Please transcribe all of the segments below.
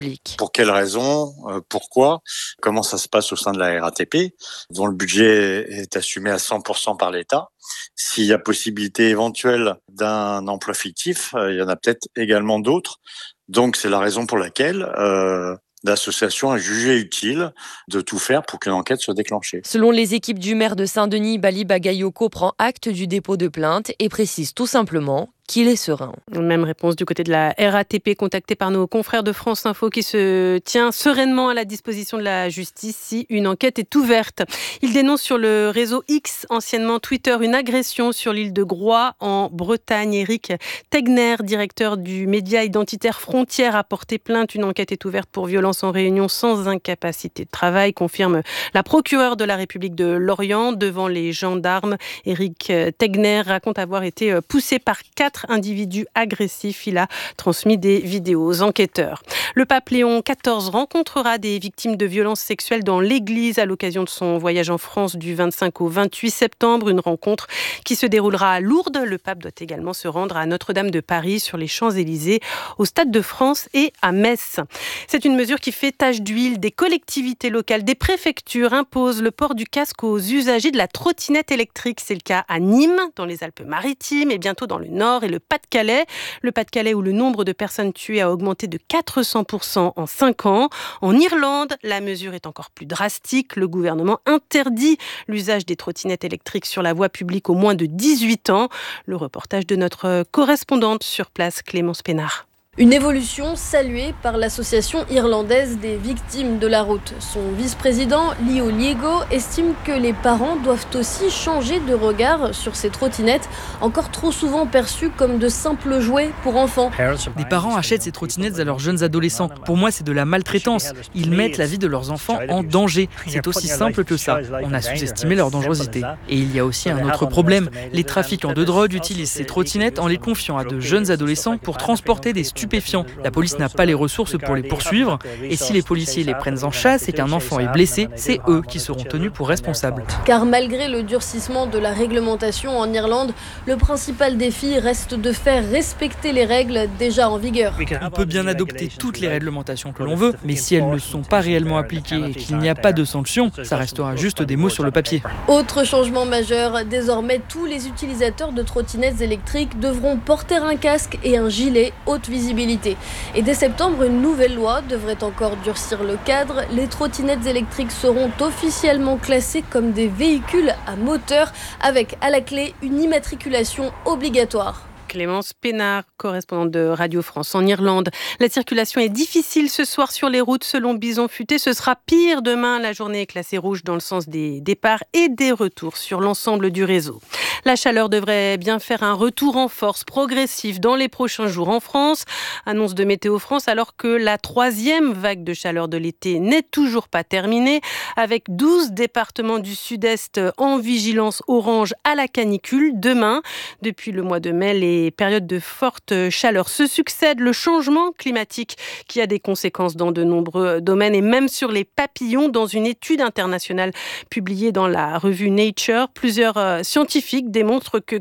Pour quelles raisons, pourquoi, comment ça se passe au sein de la RATP, dont le budget est assumé à 100% par l'État. S'il y a possibilité éventuelle d'un emploi fictif, il y en a peut-être également d'autres. Donc c'est la raison pour laquelle l'association a jugé utile de tout faire pour qu'une enquête soit déclenchée. Selon les équipes du maire de Saint-Denis, Bali Bagayoko prend acte du dépôt de plainte et précise tout simplement qu'il est serein. Même réponse du côté de la RATP, contactée par nos confrères de France Info, qui se tient sereinement à la disposition de la justice si une enquête est ouverte. Il dénonce sur le réseau X, anciennement Twitter, une agression sur l'île de Groix en Bretagne. Éric Tegner, directeur du média identitaire Frontières, a porté plainte. Une enquête est ouverte pour violence en réunion sans incapacité de travail, confirme la procureure de la République de Lorient devant les gendarmes. Éric Tegner raconte avoir été poussé par 4 individus agressifs. Il a transmis des vidéos aux enquêteurs. Le pape Léon XIV rencontrera des victimes de violences sexuelles dans l'église à l'occasion de son voyage en France du 25 au 28 septembre. Une rencontre qui se déroulera à Lourdes. Le pape doit également se rendre à Notre-Dame de Paris, sur les Champs-Élysées, au Stade de France et à Metz. C'est une mesure qui fait tache d'huile. Des collectivités locales, des préfectures imposent le port du casque aux usagers de la trottinette électrique. C'est le cas à Nîmes, dans les Alpes-Maritimes, et bientôt dans le Nord et le Pas-de-Calais. Le Pas-de-Calais où le nombre de personnes tuées a augmenté de 400% en 5 ans. En Irlande, la mesure est encore plus drastique. Le gouvernement interdit l'usage des trottinettes électriques sur la voie publique aux moins de 18 ans. Le reportage de notre correspondante sur place, Clémence Pénard. Une évolution saluée par l'association irlandaise des victimes de la route. Son vice-président, Leo Liego, estime que les parents doivent aussi changer de regard sur ces trottinettes, encore trop souvent perçues comme de simples jouets pour enfants. Des parents achètent ces trottinettes à leurs jeunes adolescents. Pour moi, c'est de la maltraitance. Ils mettent la vie de leurs enfants en danger. C'est aussi simple que ça. On a sous-estimé leur dangerosité. Et il y a aussi un autre problème. Les trafiquants de drogue utilisent ces trottinettes en les confiant à de jeunes adolescents pour transporter des stupéfiants. La police n'a pas les ressources pour les poursuivre, et si les policiers les prennent en chasse et qu'un enfant est blessé, c'est eux qui seront tenus pour responsables. Car malgré le durcissement de la réglementation en Irlande, le principal défi reste de faire respecter les règles déjà en vigueur. On peut bien adopter toutes les réglementations que l'on veut, mais si elles ne sont pas réellement appliquées et qu'il n'y a pas de sanctions, ça restera juste des mots sur le papier. Autre changement majeur, désormais tous les utilisateurs de trottinettes électriques devront porter un casque et un gilet haute visibilité. Et dès septembre, une nouvelle loi devrait encore durcir le cadre. Les trottinettes électriques seront officiellement classées comme des véhicules à moteur, avec à la clé une immatriculation obligatoire. Clémence Pénard, correspondante de Radio France en Irlande. La circulation est difficile ce soir sur les routes. Selon Bison Futé, ce sera pire demain. La journée est classée rouge dans le sens des départs et des retours sur l'ensemble du réseau. La chaleur devrait bien faire un retour en force progressif dans les prochains jours en France. Annonce de Météo France, alors que la 3e vague de chaleur de l'été n'est toujours pas terminée, avec 12 départements du sud-est en vigilance orange à la canicule. Demain, depuis le mois de mai, les périodes de forte chaleur se succèdent. Le changement climatique qui a des conséquences dans de nombreux domaines et même sur les papillons. Dans une étude internationale publiée dans la revue Nature, plusieurs scientifiques démontrent que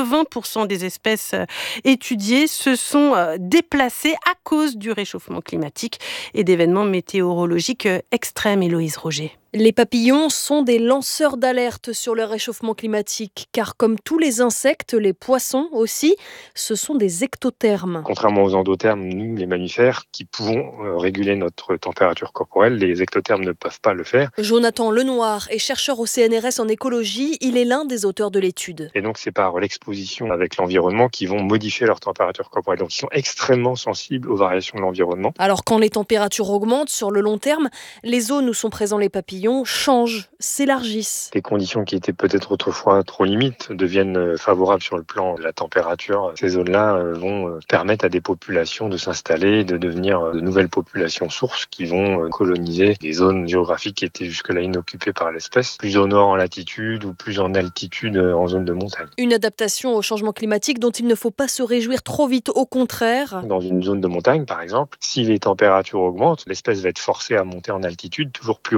80% des espèces étudiées se sont déplacées à cause du réchauffement climatique et d'événements météorologiques extrêmes. Héloïse Roger. Les papillons sont des lanceurs d'alerte sur le réchauffement climatique, car comme tous les insectes, les poissons aussi, ce sont des ectothermes. Contrairement aux endothermes, nous, les mammifères, qui pouvons réguler notre température corporelle, les ectothermes ne peuvent pas le faire. Jonathan Lenoir est chercheur au CNRS en écologie, il est l'un des auteurs de l'étude. Et donc c'est par l'exposition avec l'environnement qu'ils vont modifier leur température corporelle. Donc ils sont extrêmement sensibles aux variations de l'environnement. Alors quand les températures augmentent sur le long terme, les zones où sont présents les papillons changent, s'élargissent. Des conditions qui étaient peut-être autrefois trop limites deviennent favorables sur le plan de la température. Ces zones-là vont permettre à des populations de s'installer, de devenir de nouvelles populations sources qui vont coloniser des zones géographiques qui étaient jusque-là inoccupées par l'espèce, plus au nord en latitude ou plus en altitude en zone de montagne. Une adaptation au changement climatique dont il ne faut pas se réjouir trop vite, au contraire. Dans une zone de montagne, par exemple, si les températures augmentent, l'espèce va être forcée à monter en altitude, toujours plus haut en altitude.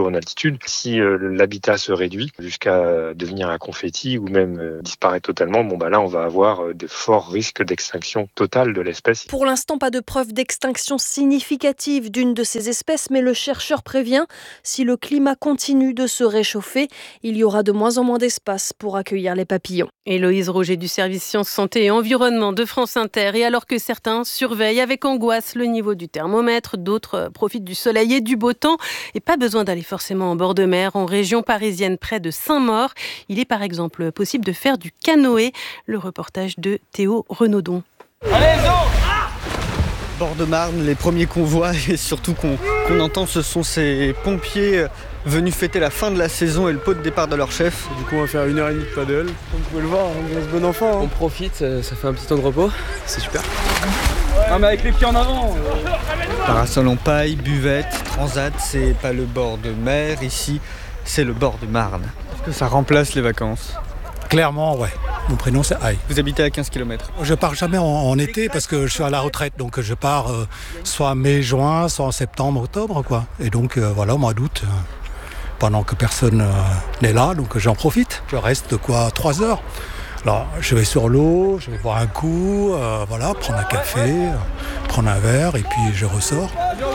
d'inquiétude. Si l'habitat se réduit jusqu'à devenir un confetti ou même disparaître totalement, là on va avoir de forts risques d'extinction totale de l'espèce. Pour l'instant, pas de preuve d'extinction significative d'une de ces espèces, mais le chercheur prévient, si le climat continue de se réchauffer, il y aura de moins en moins d'espace pour accueillir les papillons. Héloïse Roger du service Sciences, Santé et Environnement de France Inter. Et alors que certains surveillent avec angoisse le niveau du thermomètre, d'autres profitent du soleil et du beau temps. Et pas besoin d'aller forcément en bord de mer. En région parisienne, près de Saint-Maur, il est par exemple possible de faire du canoë. Le reportage de Théo Renaudon. Allez, bord de Marne, les premiers convois et surtout qu'on entend, ce sont ces pompiers venus fêter la fin de la saison et le pot de départ de leur chef. Du coup on va faire 1h30 de paddle. Comme vous pouvez le voir, on reste bon enfant. On profite, ça fait un petit temps de repos, c'est super. Non mais avec les pieds en avant. Parasol en paille, buvette, transat, c'est pas le bord de mer ici, c'est le bord de Marne. Est-ce que ça remplace les vacances ? Clairement, ouais. Mon prénom, c'est Aïe. Vous habitez à 15 km. Je pars jamais en été parce que je suis à la retraite. Donc, je pars soit mai, juin, soit en septembre, octobre, quoi. Et donc, au mois d'août, pendant que personne n'est là, donc j'en profite. Je reste, 3 heures. Alors, je vais sur l'eau, je vais boire un coup, prendre un café, prendre un verre, et puis je ressors.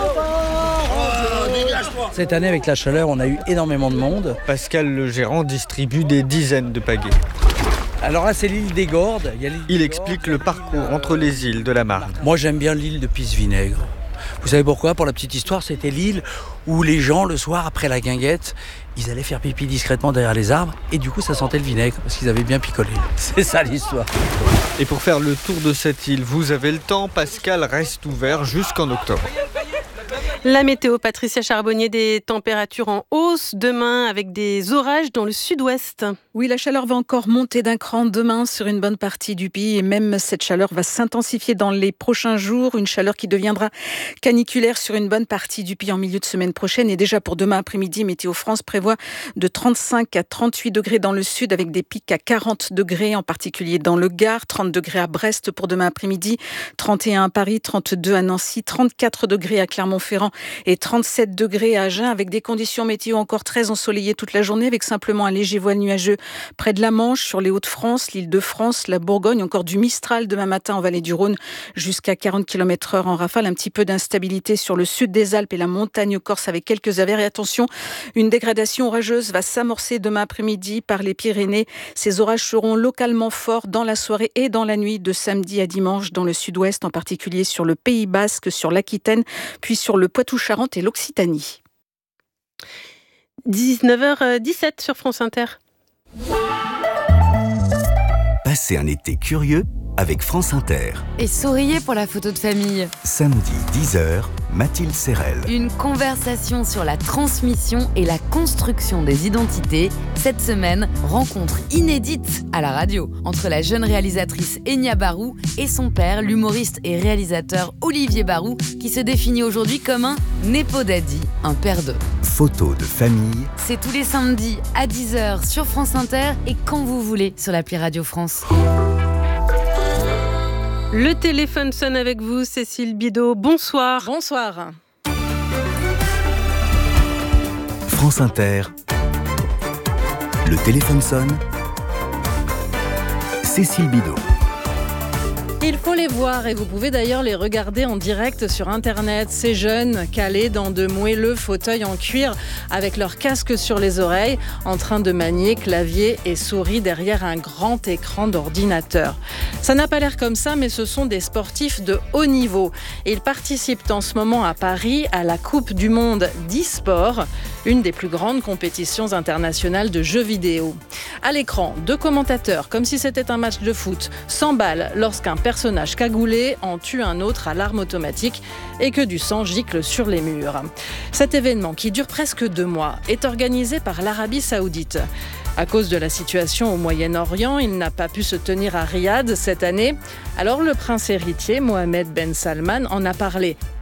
Cette année, avec la chaleur, on a eu énormément de monde. Pascal, le gérant, distribue des dizaines de pagaies. Alors là, c'est l'île des Gordes. Il explique le parcours entre les îles de la Marne. Moi, j'aime bien l'île de Pisse-Vinaigre. Vous savez pourquoi ? Pour la petite histoire, c'était l'île où les gens, le soir, après la guinguette, ils allaient faire pipi discrètement derrière les arbres et du coup, ça sentait le vinaigre parce qu'ils avaient bien picolé. C'est ça l'histoire. Et pour faire le tour de cette île, vous avez le temps. Pascal reste ouvert jusqu'en octobre. La météo, Patricia Charbonnier, des températures en hausse demain avec des orages dans le sud-ouest. Oui, la chaleur va encore monter d'un cran demain sur une bonne partie du pays et même cette chaleur va s'intensifier dans les prochains jours. Une chaleur qui deviendra caniculaire sur une bonne partie du pays en milieu de semaine prochaine. Et déjà pour demain après-midi, Météo France prévoit de 35 à 38 degrés dans le sud avec des pics à 40 degrés, en particulier dans le Gard, 30 degrés à Brest pour demain après-midi, 31 à Paris, 32 à Nancy, 34 degrés à Clermont-Ferrand et 37 degrés à Agen, avec des conditions météo encore très ensoleillées toute la journée, avec simplement un léger voile nuageux près de la Manche, sur les Hauts-de-France, l'Île-de-France, la Bourgogne, encore du Mistral demain matin en vallée du Rhône jusqu'à 40 km/h en rafale, un petit peu d'instabilité sur le sud des Alpes et la montagne corse avec quelques averses. Et attention, une dégradation orageuse va s'amorcer demain après-midi par les Pyrénées. Ces orages seront localement forts dans la soirée et dans la nuit de samedi à dimanche dans le sud-ouest, en particulier sur le Pays Basque, sur l'Aquitaine, puis sur le Poitou-Charentes et l'Occitanie. 19h17 sur France Inter. Passez un été curieux avec France Inter. Et souriez pour la photo de famille. Samedi 10h, Mathilde Serrel. Une conversation sur la transmission et la construction des identités. Cette semaine, rencontre inédite à la radio entre la jeune réalisatrice Enya Barou et son père, l'humoriste et réalisateur Olivier Barou, qui se définit aujourd'hui comme un Nepo Daddy, un père de. Photos de famille. C'est tous les samedis à 10h sur France Inter et quand vous voulez sur l'appli Radio France. Le téléphone sonne avec vous, Cécile Bidot. Bonsoir. Bonsoir. France Inter. Le téléphone sonne. Cécile Bidot. Il faut les voir et vous pouvez d'ailleurs les regarder en direct sur Internet. Ces jeunes calés dans de moelleux fauteuils en cuir avec leur casque sur les oreilles, en train de manier clavier et souris derrière un grand écran d'ordinateur. Ça n'a pas l'air comme ça, mais ce sont des sportifs de haut niveau. Ils participent en ce moment à Paris à la Coupe du Monde d'e-sport, une des plus grandes compétitions internationales de jeux vidéo. À l'écran, 2 commentateurs, comme si c'était un match de foot, s'emballent lorsqu'un personnage cagoulé en tue un autre à l'arme automatique et que du sang gicle sur les murs. Cet événement, qui dure presque 2 mois, est organisé par l'Arabie Saoudite. À cause de la situation au Moyen-Orient, il n'a pas pu se tenir à Riyad cette année. Alors le prince héritier, Mohammed Ben Salman, en a parlé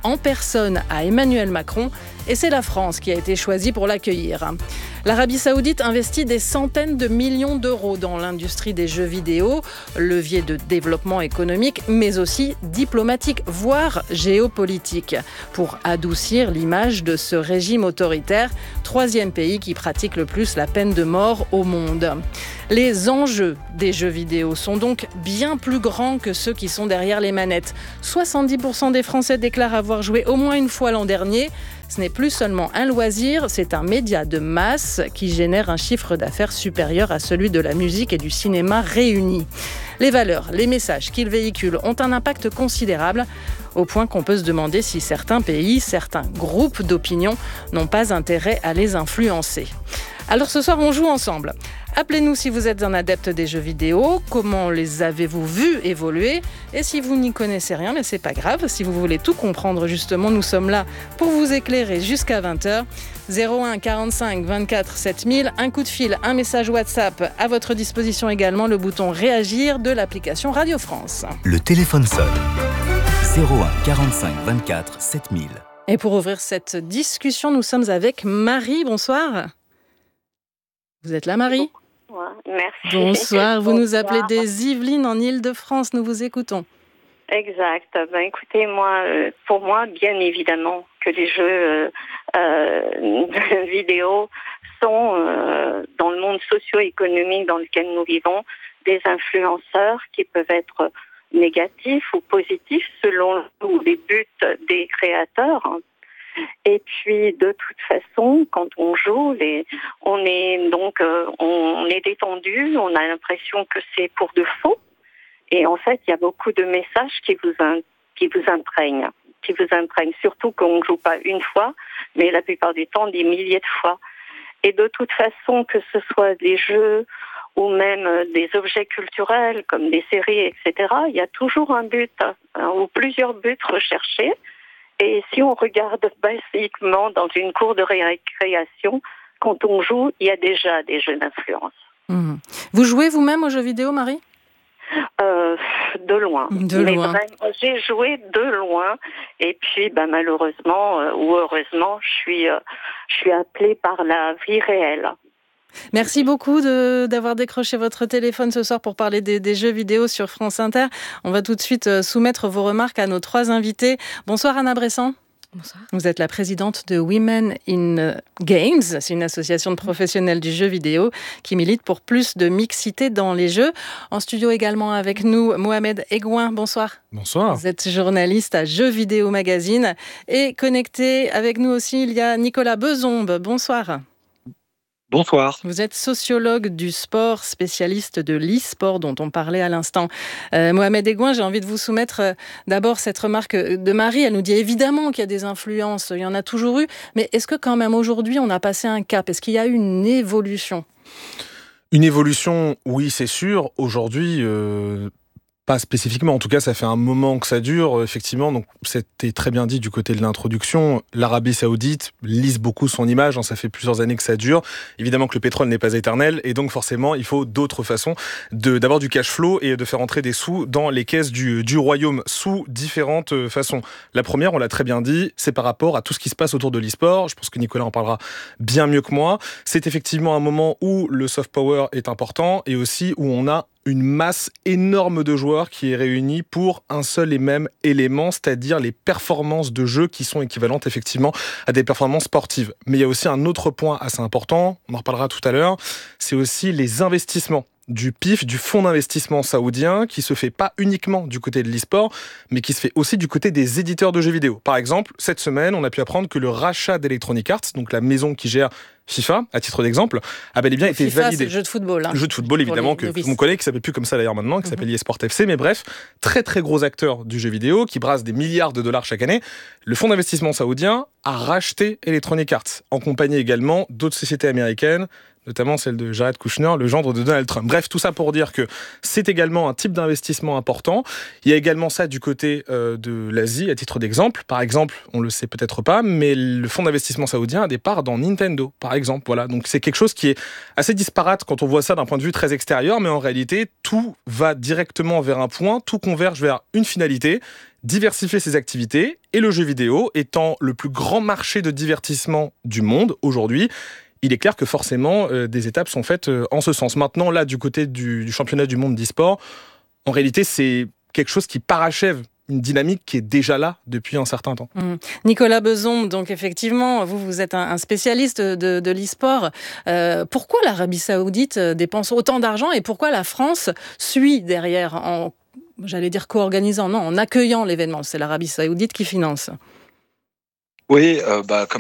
en personne à Emmanuel Macron et c'est la France qui a été choisie pour l'accueillir. L'Arabie Saoudite investit des centaines de millions d'euros dans l'industrie des jeux vidéo, levier de développement économique, mais aussi diplomatique, voire géopolitique, pour adoucir l'image de ce régime autoritaire, troisième pays qui pratique le plus la peine de mort au monde. Les enjeux des jeux vidéo sont donc bien plus grands que ceux qui sont derrière les manettes. 70% des Français déclarent avoir joué au moins une fois l'an dernier. Ce n'est plus seulement un loisir, c'est un média de masse qui génère un chiffre d'affaires supérieur à celui de la musique et du cinéma réunis. Les valeurs, les messages qu'ils véhiculent ont un impact considérable, au point qu'on peut se demander si certains pays, certains groupes d'opinion n'ont pas intérêt à les influencer. Alors ce soir, on joue ensemble. Appelez-nous si vous êtes un adepte des jeux vidéo, comment les avez-vous vus évoluer ? Et si vous n'y connaissez rien, mais c'est pas grave, si vous voulez tout comprendre justement, nous sommes là pour vous éclairer jusqu'à 20h. 01 45 24 7000, un coup de fil, un message WhatsApp, à votre disposition également le bouton réagir de l'application Radio France. Le téléphone sonne. 01 45 24 7000. Et pour ouvrir cette discussion, nous sommes avec Marie. Bonsoir. Vous êtes là, Marie ? Merci. Bonsoir, vous nous appelez des Yvelines en Île-de-France, nous vous écoutons. Exact. Écoutez, pour moi, bien évidemment que les jeux vidéo sont, dans le monde socio-économique dans lequel nous vivons, des influenceurs qui peuvent être négatifs ou positifs selon les buts des créateurs. Et puis, de toute façon, quand on joue, on est détendu, on a l'impression que c'est pour de faux. Et en fait, il y a beaucoup de messages qui vous imprègnent, surtout quand on ne joue pas une fois, mais la plupart du temps, des milliers de fois. Et de toute façon, que ce soit des jeux ou même des objets culturels comme des séries, etc., il y a toujours un but ou plusieurs buts recherchés. Et si on regarde basiquement dans une cour de récréation, quand on joue, il y a déjà des jeux d'influence. Mmh. Vous jouez vous-même aux jeux vidéo, Marie ? De loin. Vraiment, j'ai joué de loin. Et puis, malheureusement ou heureusement, je suis appelée par la vie réelle. Merci beaucoup d'avoir décroché votre téléphone ce soir pour parler des jeux vidéo sur France Inter. On va tout de suite soumettre vos remarques à nos trois invités. Bonsoir Anna Bressan. Bonsoir. Vous êtes la présidente de Women in Games. C'est une association de professionnels du jeu vidéo qui milite pour plus de mixité dans les jeux. En studio également avec nous, Mohamed Egouin. Bonsoir. Bonsoir. Vous êtes journaliste à Jeux Vidéo Magazine. Et connecté avec nous aussi, il y a Nicolas Bezombe. Bonsoir. Bonsoir. Vous êtes sociologue du sport, spécialiste de l'e-sport dont on parlait à l'instant. Mohamed Egouin, j'ai envie de vous soumettre d'abord cette remarque de Marie. Elle nous dit évidemment qu'il y a des influences, il y en a toujours eu, mais est-ce que quand même aujourd'hui on a passé un cap ? Est-ce qu'il y a eu une évolution ? Une évolution, oui, c'est sûr. Aujourd'hui, pas spécifiquement, en tout cas ça fait un moment que ça dure, effectivement, donc c'était très bien dit du côté de l'introduction, l'Arabie Saoudite lisse beaucoup son image, ça fait plusieurs années que ça dure, évidemment que le pétrole n'est pas éternel, et donc forcément il faut d'autres façons d'avoir du cash flow et de faire entrer des sous dans les caisses du royaume, sous différentes façons. La première, on l'a très bien dit, c'est par rapport à tout ce qui se passe autour de l'e-sport, je pense que Nicolas en parlera bien mieux que moi, c'est effectivement un moment où le soft power est important, et aussi où on a une masse énorme de joueurs qui est réunie pour un seul et même élément, c'est-à-dire les performances de jeu qui sont équivalentes effectivement à des performances sportives. Mais il y a aussi un autre point assez important, on en reparlera tout à l'heure, c'est aussi les investissements du PIF, du fonds d'investissement saoudien, qui se fait pas uniquement du côté de l'e-sport, mais qui se fait aussi du côté des éditeurs de jeux vidéo. Par exemple, cette semaine, on a pu apprendre que le rachat d'Electronic Arts, donc la maison qui gère FIFA, à titre d'exemple, a bel et bien été validé. C'est le jeu de football. Le jeu de football, évidemment, que mon collègue qui s'appelle plus comme ça d'ailleurs maintenant, qui s'appelle eSport FC, mais bref, très très gros acteur du jeu vidéo, qui brasse des milliards de dollars chaque année. Le fonds d'investissement saoudien a racheté Electronic Arts, en compagnie également d'autres sociétés américaines, notamment celle de Jared Kushner, le gendre de Donald Trump. Bref, tout ça pour dire que c'est également un type d'investissement important. Il y a également ça du côté de l'Asie, à titre d'exemple. Par exemple, on le sait peut-être pas, mais le fonds d'investissement saoudien a des parts dans Nintendo, par exemple. Voilà, donc c'est quelque chose qui est assez disparate quand on voit ça d'un point de vue très extérieur, mais en réalité, tout va directement vers un point, tout converge vers une finalité, diversifier ses activités, et le jeu vidéo étant le plus grand marché de divertissement du monde aujourd'hui, il est clair que forcément, des étapes sont faites en ce sens. Maintenant, là, du côté du championnat du monde d'e-sport, en réalité, c'est quelque chose qui parachève une dynamique qui est déjà là depuis un certain temps. Nicolas Beson, donc effectivement, vous êtes un spécialiste de l'e-sport. Pourquoi l'Arabie Saoudite dépense autant d'argent et pourquoi la France suit derrière en co-organisant, non, en accueillant l'événement? C'est l'Arabie Saoudite qui finance. Oui, comme